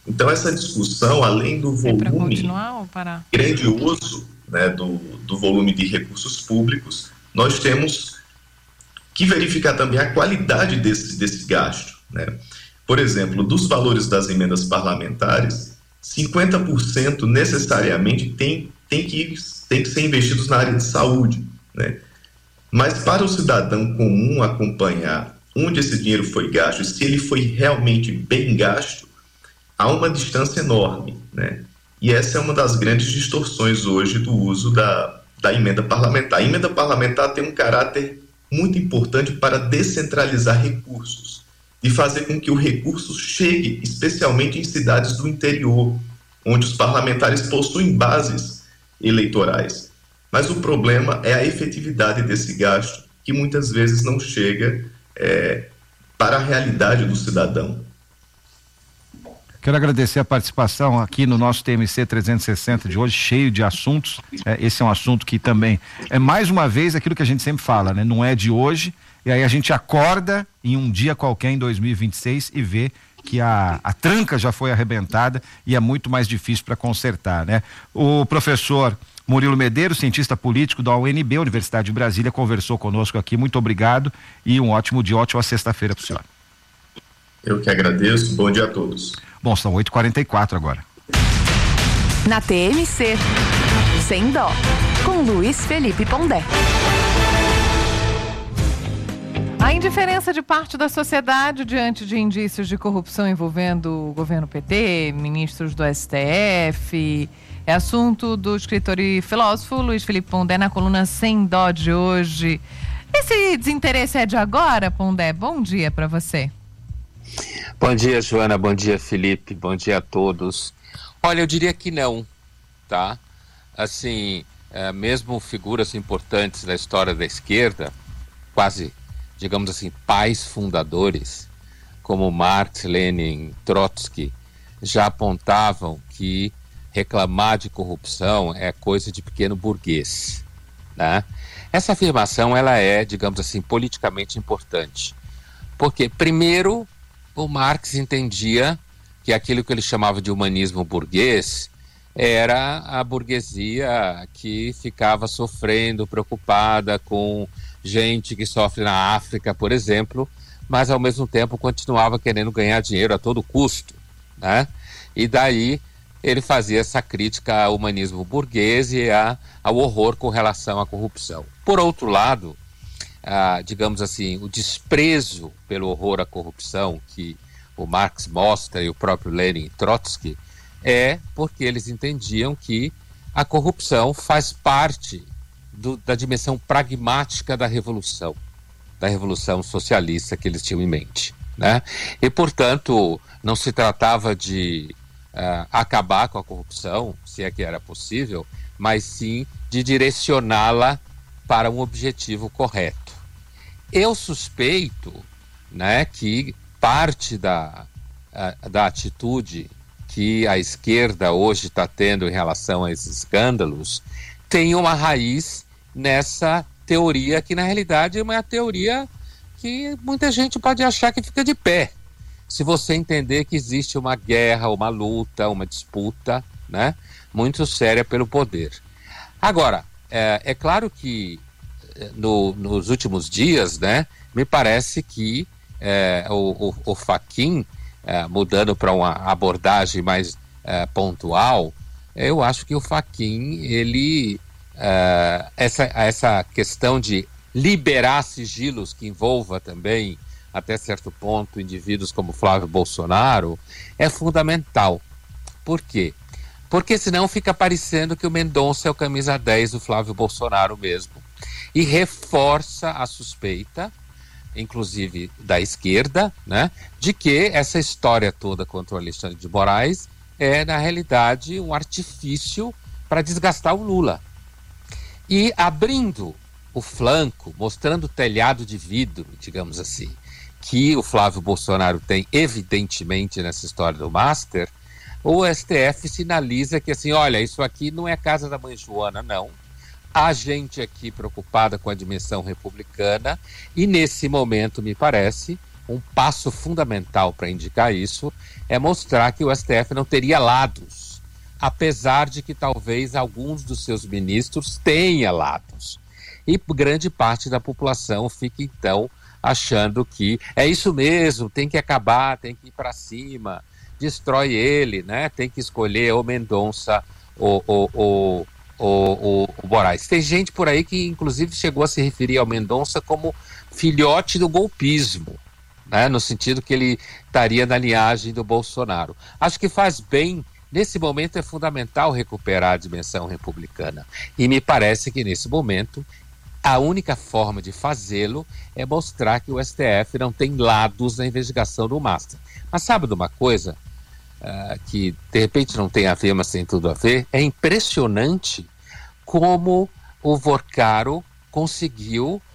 Então, essa discussão, além do volume parar? grandioso, né, do, do volume de recursos públicos, nós temos que verificar também a qualidade desse, desse gasto, né? Por exemplo, dos valores das emendas parlamentares, cinquenta por cento necessariamente tem, tem, que, tem que ser investidos na área de saúde, né? Mas para o cidadão comum acompanhar onde esse dinheiro foi gasto e se ele foi realmente bem gasto, há uma distância enorme, né? E essa é uma das grandes distorções hoje do uso da, da emenda parlamentar. A emenda parlamentar tem um caráter muito importante para descentralizar recursos e fazer com que o recurso chegue especialmente em cidades do interior, onde os parlamentares possuem bases eleitorais. Mas o problema é a efetividade desse gasto, que muitas vezes não chega é, para a realidade do cidadão. Quero agradecer a participação aqui no nosso T M C trezentos e sessenta de hoje, cheio de assuntos. É, esse é um assunto que também é mais uma vez aquilo que a gente sempre fala, né? Não é de hoje, e aí a gente acorda em um dia qualquer em dois mil e vinte e seis e vê que a, a tranca já foi arrebentada e é muito mais difícil para consertar, né? O professor Murilo Medeiros, cientista político da U N B, Universidade de Brasília, conversou conosco aqui. Muito obrigado e um ótimo dia, ótima sexta-feira para o senhor. Eu que agradeço, bom dia a todos. Bom, são oito e quarenta e quatro agora. Na T M C, Sem Dó, com Luiz Felipe Pondé. A indiferença de parte da sociedade diante de indícios de corrupção envolvendo o governo P T, ministros do S T F, é assunto do escritor e filósofo Luiz Felipe Pondé na coluna Sem Dó de hoje. Esse desinteresse é de agora, Pondé? Bom dia para você. Bom dia, Joana, bom dia, Felipe, bom dia a todos. Olha, eu diria que não, tá? Assim, é, mesmo figuras importantes da história da esquerda, quase, digamos assim, pais fundadores, como Marx, Lenin, Trotsky, já apontavam que reclamar de corrupção é coisa de pequeno burguês, né? Essa afirmação, ela é, digamos assim, politicamente importante. Porque, primeiro, o Marx entendia que aquilo que ele chamava de humanismo burguês era a burguesia que ficava sofrendo, preocupada com gente que sofre na África, por exemplo, mas ao mesmo tempo continuava querendo ganhar dinheiro a todo custo, né? E daí ele fazia essa crítica ao humanismo burguês e a, ao horror com relação à corrupção. Por outro lado, ah, digamos assim, o desprezo pelo horror à corrupção que o Marx mostra e o próprio Lenin e Trotsky é porque eles entendiam que a corrupção faz parte do, da dimensão pragmática da revolução, da revolução socialista que eles tinham em mente, né? E, portanto, não se tratava de uh, acabar com a corrupção, se é que era possível, mas sim de direcioná-la para um objetivo correto. Eu suspeito, né, que parte da, uh, da atitude que a esquerda hoje está tendo em relação a esses escândalos tem uma raiz nessa teoria que, na realidade, é uma teoria que muita gente pode achar que fica de pé. Se você entender que existe uma guerra, uma luta, uma disputa, né, muito séria pelo poder. Agora, é, é claro que no, nos últimos dias, né, me parece que é, o, o, o Fachin, é, mudando para uma abordagem mais é, pontual, eu acho que o Fachin, ele, é, essa, essa questão de liberar sigilos que envolva também, até certo ponto, indivíduos como Flávio Bolsonaro, é fundamental. Por quê? Porque senão fica parecendo que o Mendonça é o camisa dez do Flávio Bolsonaro mesmo. E reforça a suspeita, inclusive da esquerda, né, de que essa história toda contra o Alexandre de Moraes é, na realidade, um artifício para desgastar o Lula. E abrindo o flanco, mostrando o telhado de vidro, digamos assim, que o Flávio Bolsonaro tem, evidentemente, nessa história do Master, o S T F sinaliza que, assim, olha, isso aqui não é casa da mãe Joana, não. Há gente aqui preocupada com a dimensão republicana e, nesse momento, me parece um passo fundamental para indicar isso é mostrar que o S T F não teria lados, apesar de que talvez alguns dos seus ministros tenham lados. E grande parte da população fica, então, achando que é isso mesmo, tem que acabar, tem que ir para cima, destrói ele, né? Tem que escolher ou Mendonça ou, ou, ou, ou, ou, ou Moraes. Tem gente por aí que, inclusive, chegou a se referir ao Mendonça como filhote do golpismo, né? No sentido que ele estaria na linhagem do Bolsonaro. Acho que faz bem. Nesse momento é fundamental recuperar a dimensão republicana. E me parece que, nesse momento, a única forma de fazê-lo é mostrar que o S T F não tem lados na investigação do Master. Mas sabe de uma coisa uh, que de repente não tem a ver, mas tem tudo a ver? É impressionante como o Vorcaro conseguiu uh,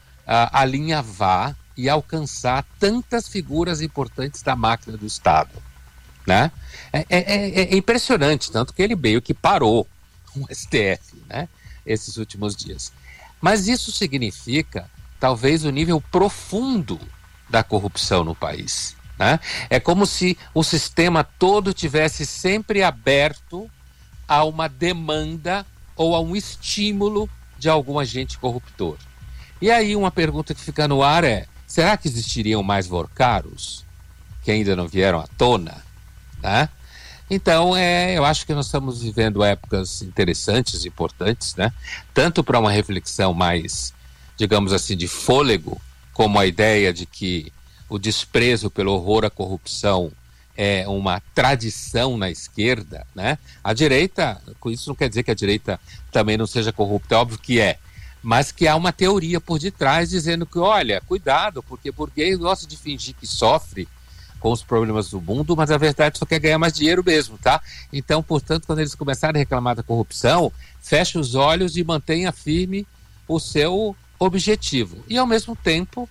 alinhavar e alcançar tantas figuras importantes da máquina do Estado, né? É, é, é impressionante, tanto que ele meio que parou o S T F, né, esses últimos dias. Mas isso significa, talvez, o nível profundo da corrupção no país, né? É como se o sistema todo tivesse sempre aberto a uma demanda ou a um estímulo de algum agente corruptor. E aí uma pergunta que fica no ar é: será que existiriam mais Vorcaros que ainda não vieram à tona, né? Então, é, eu acho que nós estamos vivendo épocas interessantes, importantes, né? Tanto para uma reflexão mais, digamos assim, de fôlego, como a ideia de que o desprezo pelo horror à corrupção é uma tradição na esquerda, né? A direita, com isso não quer dizer que a direita também não seja corrupta, é óbvio que é, mas que há uma teoria por detrás dizendo que, olha, cuidado, porque burguês gosta de fingir que sofre com os problemas do mundo, mas a verdade só quer ganhar mais dinheiro mesmo, tá? Então, portanto, quando eles começarem a reclamar da corrupção, feche os olhos e mantenha firme o seu objetivo. E, ao mesmo tempo,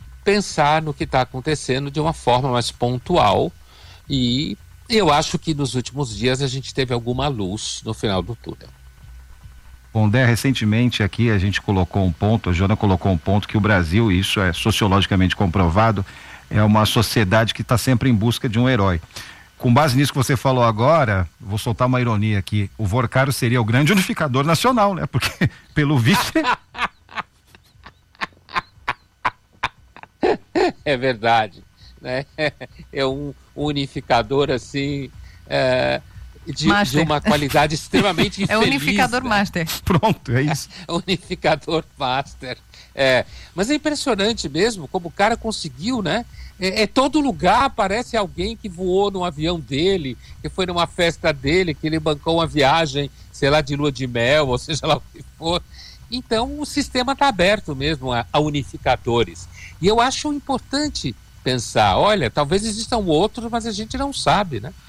pensar no que está acontecendo de uma forma mais pontual. E eu acho que nos últimos dias a gente teve alguma luz no final do túnel. Pondé, recentemente aqui a gente colocou um ponto, a Joana colocou um ponto que o Brasil, isso é sociologicamente comprovado, é uma sociedade que está sempre em busca de um herói. Com base nisso que você falou agora, vou soltar uma ironia aqui, o Vorcaro seria o grande unificador nacional, né? Porque, pelo visto... É verdade, né? É um unificador, assim, é, de, de uma qualidade extremamente infeliz. É unificador, né? master. Pronto, é isso. É unificador master. É, mas é impressionante mesmo como o cara conseguiu, né? É, é todo lugar aparece alguém que voou num avião dele, que foi numa festa dele, que ele bancou uma viagem, sei lá, de lua de mel, ou seja lá o que for. Então o sistema está aberto mesmo a, a unificadores. E eu acho importante pensar, olha, talvez existam outros, mas a gente não sabe, né?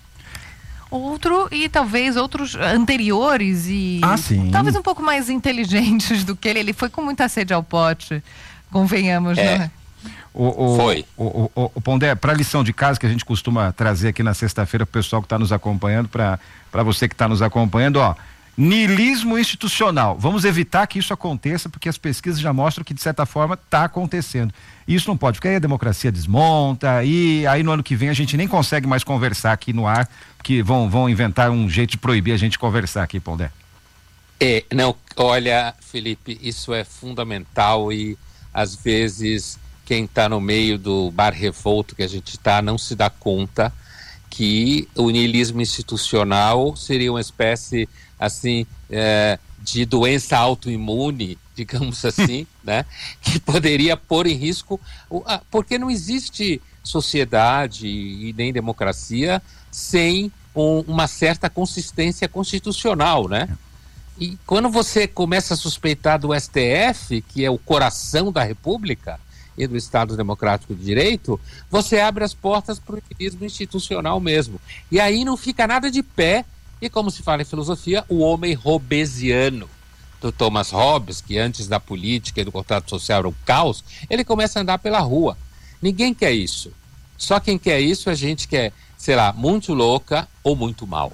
Outro e talvez outros anteriores e ah, sim. talvez um pouco mais inteligentes do que ele. Ele foi com muita sede ao pote, convenhamos, é. né? O, o, foi. O, o, o, o Pondé, para a lição de casa que a gente costuma trazer aqui na sexta-feira para o pessoal que está nos acompanhando, para você que está nos acompanhando, ó, niilismo institucional. Vamos evitar que isso aconteça, porque as pesquisas já mostram que, de certa forma, está acontecendo. Isso não pode, porque aí a democracia desmonta e aí no ano que vem a gente nem consegue mais conversar aqui no ar, porque vão, vão inventar um jeito de proibir a gente conversar aqui, Pondé. É, não, olha, Felipe, isso é fundamental e às vezes quem está no meio do bar revolto que a gente está não se dá conta que o niilismo institucional seria uma espécie, assim, é, de doença autoimune, digamos assim, né? Que poderia pôr em risco, porque não existe sociedade e nem democracia sem um, uma certa consistência constitucional, né? E quando você começa a suspeitar do S T F, que é o coração da República e do Estado Democrático de Direito, você abre as portas para o niilismo institucional mesmo. E aí não fica nada de pé, e como se fala em filosofia, o homem hobbesiano do Thomas Hobbes, que antes da política e do contrato social era um caos, ele começa a andar pela rua. Ninguém quer isso. Só quem quer isso é gente que é, sei lá, muito louca ou muito mal.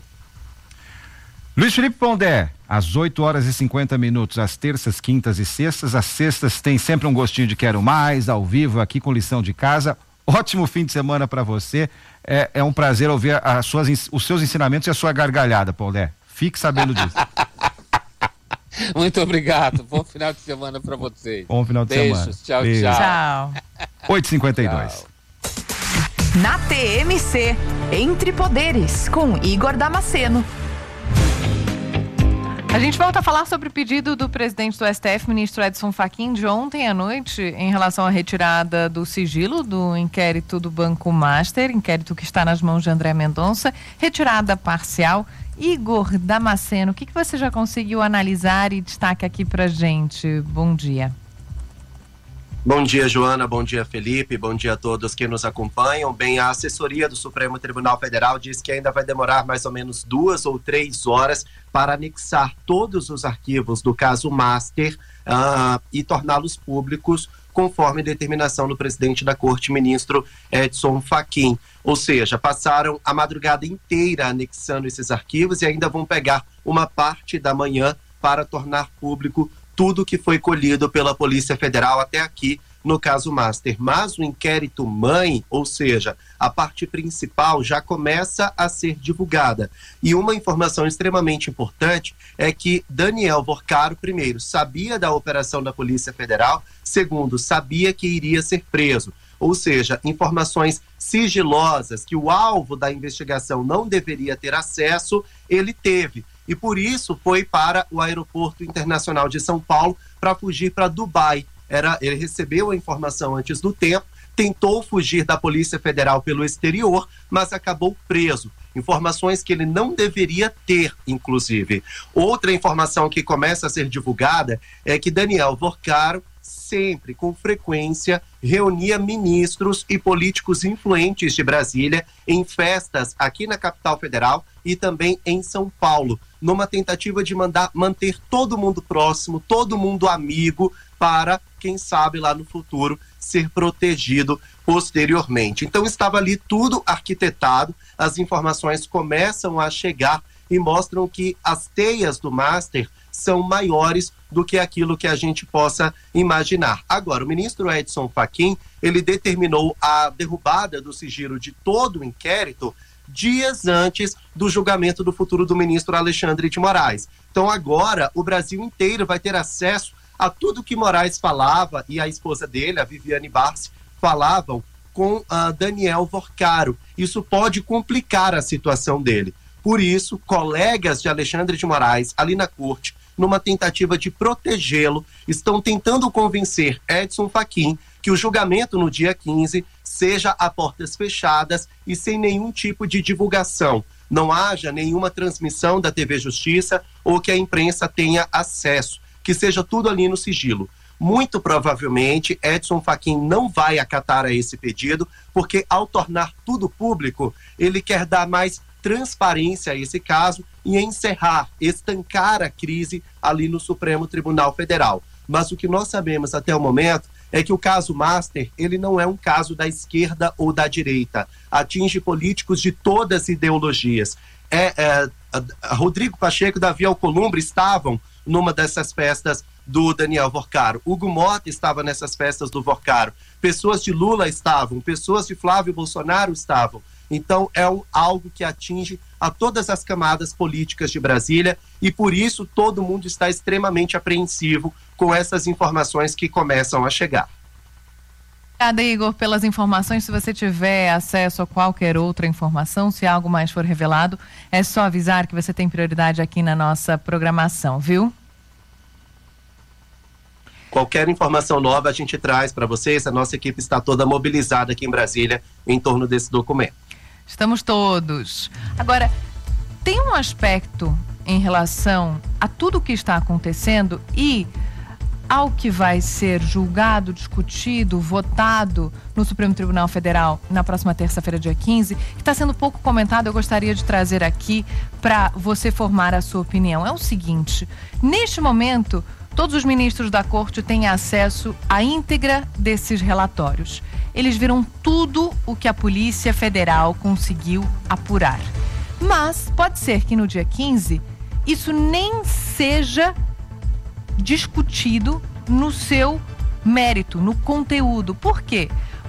Luiz Felipe Pondé, às oito horas e cinquenta minutos, às terças, quintas e sextas. As sextas tem sempre um gostinho de quero mais, ao vivo, aqui com lição de casa. Ótimo fim de semana para você. É, é um prazer ouvir as suas, os seus ensinamentos e a sua gargalhada, Paulé. Fique sabendo disso. Muito obrigado. Bom final de semana para vocês. Bom final de Beijos. semana. Tchau, Beijo. tchau. Tchau. oito e cinquenta e dois. Na T M C, Entre Poderes, com Igor Damasceno. A gente volta a falar sobre o pedido do presidente do S T F, ministro Edson Fachin, de ontem à noite, em relação à retirada do sigilo do inquérito do Banco Master, inquérito que está nas mãos de André Mendonça, retirada parcial. Igor Damasceno, o que, que você já conseguiu analisar e destaque aqui pra gente? Bom dia. Bom dia, Joana. Bom dia, Felipe. Bom dia a todos que nos acompanham. Bem, a assessoria do Supremo Tribunal Federal diz que ainda vai demorar mais ou menos duas ou três horas para anexar todos os arquivos do caso Master uh, e torná-los públicos, conforme determinação do presidente da Corte, ministro Edson Fachin. Ou seja, passaram a madrugada inteira anexando esses arquivos e ainda vão pegar uma parte da manhã para tornar público tudo que foi colhido pela Polícia Federal até aqui no caso Master. Mas o inquérito mãe, ou seja, a parte principal, já começa a ser divulgada. E uma informação extremamente importante é que Daniel Vorcaro, primeiro, sabia da operação da Polícia Federal, segundo, sabia que iria ser preso. Ou seja, informações sigilosas que o alvo da investigação não deveria ter acesso, ele teve. E por isso foi para o Aeroporto Internacional de São Paulo para fugir para Dubai. Era, ele recebeu a informação antes do tempo, tentou fugir da Polícia Federal pelo exterior, mas acabou preso. Informações que ele não deveria ter, inclusive. Outra informação que começa a ser divulgada é que Daniel Vorcaro sempre, com frequência, reunia ministros e políticos influentes de Brasília em festas aqui na capital federal e também em São Paulo, numa tentativa de mandar, manter todo mundo próximo, todo mundo amigo, para, quem sabe, lá no futuro, ser protegido posteriormente. Então estava ali tudo arquitetado, as informações começam a chegar e mostram que as teias do Master são maiores do que aquilo que a gente possa imaginar. Agora, o ministro Edson Fachin, ele determinou a derrubada do sigilo de todo o inquérito dias antes do julgamento do futuro do ministro Alexandre de Moraes. Então agora o Brasil inteiro vai ter acesso a tudo que Moraes falava e a esposa dele, a Viviane Barsi, falavam com uh, Daniel Vorcaro. Isso pode complicar a situação dele. Por isso, colegas de Alexandre de Moraes ali na corte, numa tentativa de protegê-lo, estão tentando convencer Edson Fachin que o julgamento no dia quinze seja a portas fechadas e sem nenhum tipo de divulgação. Não haja nenhuma transmissão da T V Justiça ou que a imprensa tenha acesso, que seja tudo ali no sigilo. Muito provavelmente, Edson Fachin não vai acatar a esse pedido, porque ao tornar tudo público, ele quer dar mais transparência a esse caso e encerrar, estancar a crise ali no Supremo Tribunal Federal. Mas o que nós sabemos até o momento é que o caso Master, ele não é um caso da esquerda ou da direita. Atinge políticos de todas as ideologias. É, é, Rodrigo Pacheco e Davi Alcolumbre estavam numa dessas festas do Daniel Vorcaro. Hugo Mota estava nessas festas do Vorcaro. Pessoas de Lula estavam, pessoas de Flávio Bolsonaro estavam. Então é um, algo que atinge a todas as camadas políticas de Brasília e por isso todo mundo está extremamente apreensivo com essas informações que começam a chegar. Obrigada, Igor, pelas informações. Se você tiver acesso a qualquer outra informação, se algo mais for revelado, é só avisar que você tem prioridade aqui na nossa programação, viu? Qualquer informação nova a gente traz para vocês. A nossa equipe está toda mobilizada aqui em Brasília em torno desse documento. Estamos todos. Agora, tem um aspecto em relação a tudo o que está acontecendo e ao que vai ser julgado, discutido, votado no Supremo Tribunal Federal na próxima terça-feira, dia quinze, que está sendo pouco comentado. Eu gostaria de trazer aqui para você formar a sua opinião. É o seguinte: neste momento, todos os ministros da Corte têm acesso à íntegra desses relatórios. Eles viram tudo o que a Polícia Federal conseguiu apurar. Mas pode ser que no dia quinze isso nem seja discutido no seu mérito, no conteúdo. Por quê?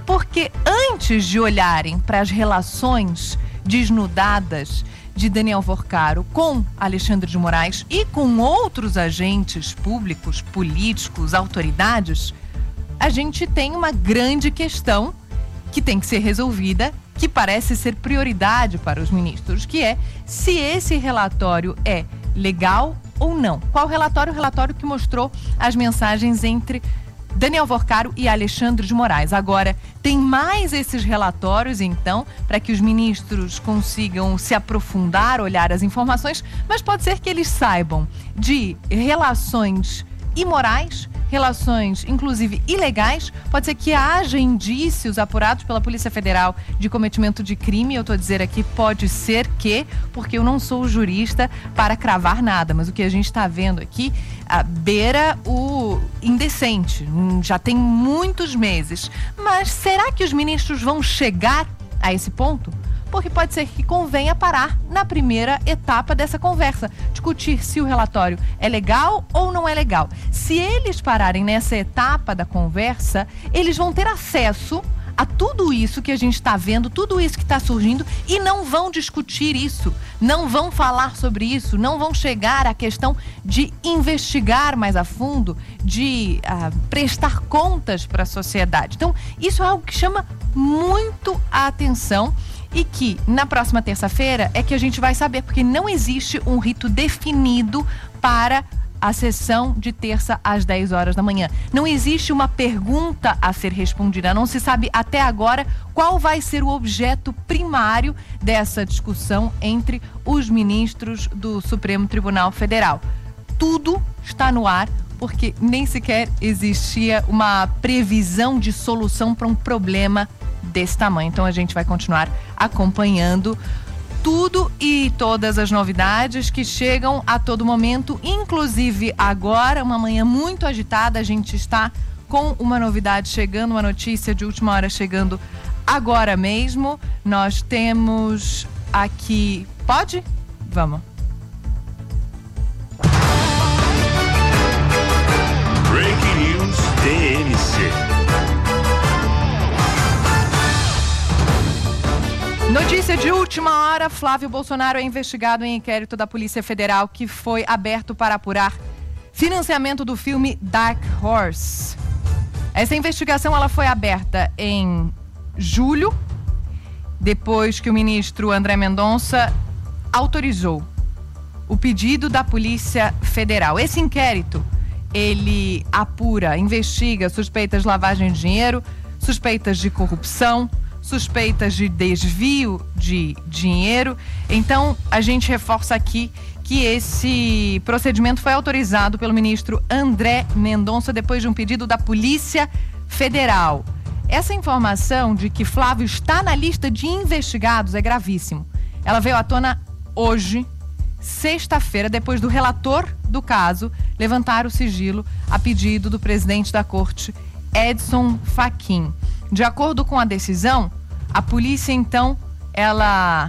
Porque antes de olharem para as relações desnudadas de Daniel Vorcaro com Alexandre de Moraes e com outros agentes públicos, políticos, autoridades, a gente tem uma grande questão que tem que ser resolvida, que parece ser prioridade para os ministros, que é se esse relatório é legal ou não. Qual relatório? O relatório que mostrou as mensagens entre Daniel Vorcaro e Alexandre de Moraes. Agora, tem mais esses relatórios, então, para que os ministros consigam se aprofundar, olhar as informações, mas pode ser que eles saibam de relações imorais, relações, inclusive, ilegais. Pode ser que haja indícios apurados pela Polícia Federal de cometimento de crime. Eu estou a dizer aqui, pode ser que, porque eu não sou jurista para cravar nada, mas o que a gente está vendo aqui a, beira o indecente. Já tem muitos meses. Mas será que os ministros vão chegar a esse ponto? Porque pode ser que convenha parar na primeira etapa dessa conversa, discutir se o relatório é legal ou não é legal. Se eles pararem nessa etapa da conversa, eles vão ter acesso a tudo isso que a gente está vendo, tudo isso que está surgindo, e não vão discutir isso, não vão falar sobre isso, não vão chegar à questão de investigar mais a fundo, de uh, prestar contas para a sociedade. Então, isso é algo que chama muito a atenção. E que na próxima terça-feira é que a gente vai saber, porque não existe um rito definido para a sessão de terça às dez horas da manhã. Não existe uma pergunta a ser respondida. Não se sabe até agora qual vai ser o objeto primário dessa discussão entre os ministros do Supremo Tribunal Federal. Tudo está no ar, porque nem sequer existia uma previsão de solução para um problema desse tamanho. Então a gente vai continuar acompanhando tudo e todas as novidades que chegam a todo momento, inclusive agora, uma manhã muito agitada. A gente está com uma novidade chegando, uma notícia de última hora chegando agora mesmo. Nós temos aqui... Pode? Vamos. Breaking News T M C. Notícia de última hora: Flávio Bolsonaro é investigado em inquérito da Polícia Federal que foi aberto para apurar financiamento do filme Dark Horse. Essa investigação ela foi aberta em julho, depois que o ministro André Mendonça autorizou o pedido da Polícia Federal. Esse inquérito, ele apura, investiga suspeitas de lavagem de dinheiro, suspeitas de corrupção, suspeitas de desvio de dinheiro. Então, a gente reforça aqui que esse procedimento foi autorizado pelo ministro André Mendonça depois de um pedido da Polícia Federal. Essa informação de que Flávio está na lista de investigados é gravíssimo. Ela veio à tona hoje, sexta-feira, depois do relator do caso levantar o sigilo a pedido do presidente da corte, Edson Fachin. De acordo com a decisão, a polícia, então, ela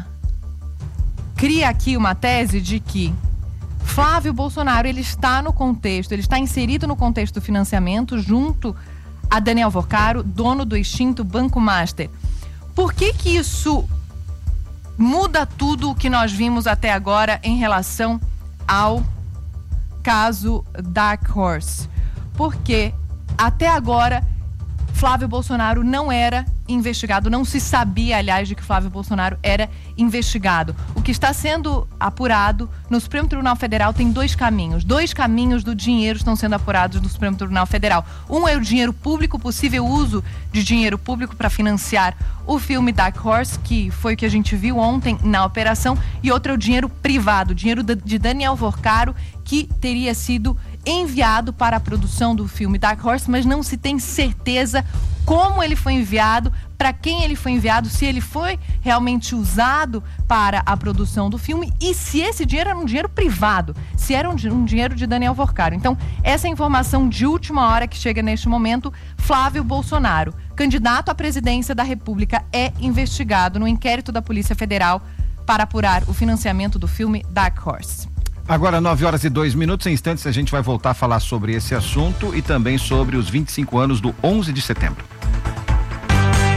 cria aqui uma tese de que Flávio Bolsonaro, ele está no contexto, ele está inserido no contexto do financiamento junto a Daniel Vorcaro, dono do extinto Banco Master. Por que que isso muda tudo o que nós vimos até agora em relação ao caso Dark Horse? Porque até agora Flávio Bolsonaro não era investigado, não se sabia, aliás, de que Flávio Bolsonaro era investigado. O que está sendo apurado no Supremo Tribunal Federal tem dois caminhos. Dois caminhos do dinheiro estão sendo apurados no Supremo Tribunal Federal. Um é o dinheiro público, possível uso de dinheiro público para financiar o filme Dark Horse, que foi o que a gente viu ontem na operação, e outro é o dinheiro privado, dinheiro de Daniel Vorcaro, que teria sido enviado para a produção do filme Dark Horse, mas não se tem certeza como ele foi enviado, para quem ele foi enviado, se ele foi realmente usado para a produção do filme e se esse dinheiro era um dinheiro privado, se era um, um dinheiro de Daniel Vorcaro. Então, essa é a informação de última hora que chega neste momento. Flávio Bolsonaro, candidato à presidência da República, é investigado no inquérito da Polícia Federal para apurar o financiamento do filme Dark Horse. Agora, nove horas e dois minutos, em instantes a gente vai voltar a falar sobre esse assunto e também sobre os vinte e cinco anos do onze de setembro.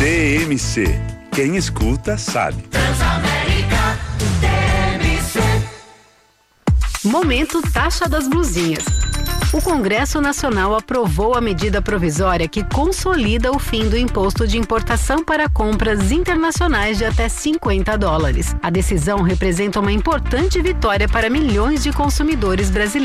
T M C. Quem escuta sabe. Transamérica T M C. Momento Taxa das Blusinhas. O Congresso Nacional aprovou a medida provisória que consolida o fim do imposto de importação para compras internacionais de até cinquenta dólares. A decisão representa uma importante vitória para milhões de consumidores brasileiros.